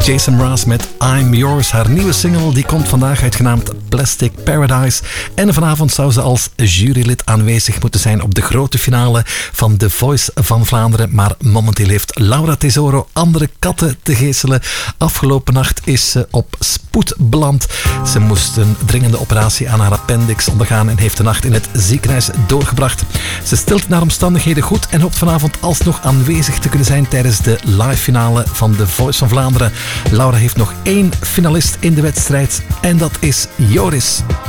Jason Mraz met I'm Yours. Haar nieuwe single die komt vandaag uit, genaamd Plastic Paradise. En vanavond zou ze als jurylid aanwezig moeten zijn op de grote finale van The Voice van Vlaanderen. Maar momenteel heeft Laura Tesoro andere katten te geeselen. Afgelopen nacht is ze op spoed beland. Ze moest een dringende operatie aan haar appendix ondergaan en heeft de nacht in het ziekenhuis doorgebracht. Ze stilt naar omstandigheden goed en hoopt vanavond alsnog aanwezig te kunnen zijn tijdens de live finale van The Voice van Vlaanderen. Laura heeft nog 1 finalist in de wedstrijd en dat is Joris.